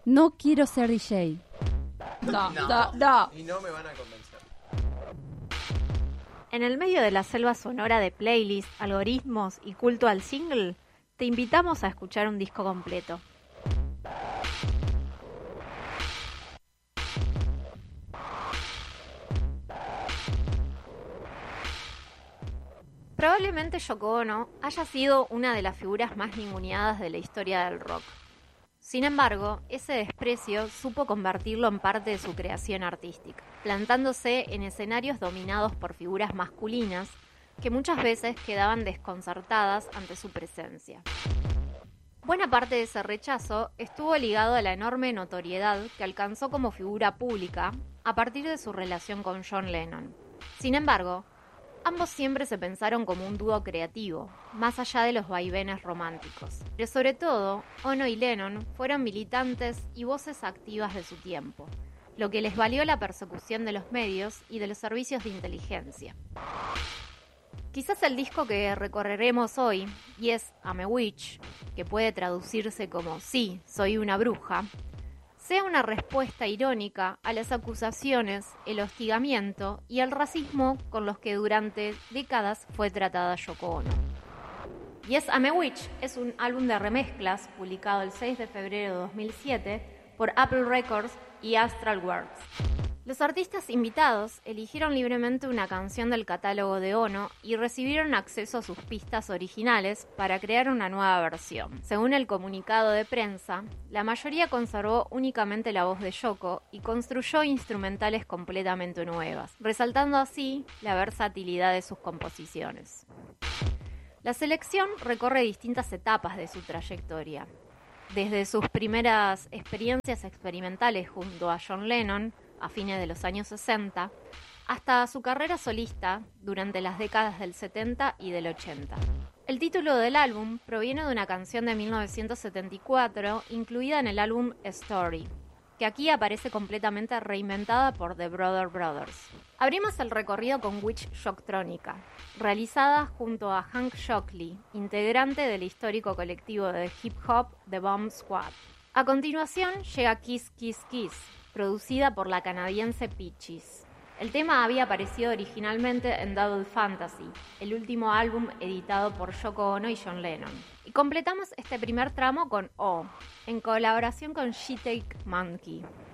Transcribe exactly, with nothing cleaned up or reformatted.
No quiero ser D J. No, No. no, no. Y no me van a convencer. En el medio de la selva sonora de playlists, algoritmos y culto al single, te invitamos a escuchar un disco completo. Probablemente Yoko Ono haya sido una de las figuras más ninguneadas de la historia del rock. Sin embargo, ese desprecio supo convertirlo en parte de su creación artística, plantándose en escenarios dominados por figuras masculinas que muchas veces quedaban desconcertadas ante su presencia. Buena parte de ese rechazo estuvo ligado a la enorme notoriedad que alcanzó como figura pública a partir de su relación con John Lennon. Sin embargo, ambos siempre se pensaron como un dúo creativo, más allá de los vaivenes románticos. Pero sobre todo, Ono y Lennon fueron militantes y voces activas de su tiempo, lo que les valió la persecución de los medios y de los servicios de inteligencia. Quizás el disco que recorreremos hoy, Yes, I'm a Witch, que puede traducirse como Sí, soy una bruja, sea una respuesta irónica a las acusaciones, el hostigamiento y el racismo con los que durante décadas fue tratada Yoko Ono. Yes, I'm a Witch es un álbum de remezclas publicado el seis de febrero de dos mil siete por Apple Records y Astral Works. Los artistas invitados eligieron libremente una canción del catálogo de Ono y recibieron acceso a sus pistas originales para crear una nueva versión. Según el comunicado de prensa, la mayoría conservó únicamente la voz de Yoko y construyó instrumentales completamente nuevas, resaltando así la versatilidad de sus composiciones. La selección recorre distintas etapas de su trayectoria, desde sus primeras experiencias experimentales junto a John Lennon, a fines de los años sesenta, hasta su carrera solista durante las décadas del setenta y del ochenta. El título del álbum proviene de una canción de mil novecientos setenta y cuatro incluida en el álbum A Story, que aquí aparece completamente reinventada por The Brother Brothers. Abrimos el recorrido con Witch Shocktronica, realizada junto a Hank Shocklee, integrante del histórico colectivo de hip hop The Bomb Squad. A continuación llega Kiss Kiss Kiss, producida por la canadiense Peaches. El tema había aparecido originalmente en Double Fantasy, el último álbum editado por Yoko Ono y John Lennon. Y completamos este primer tramo con O, en colaboración con She Take Monkey.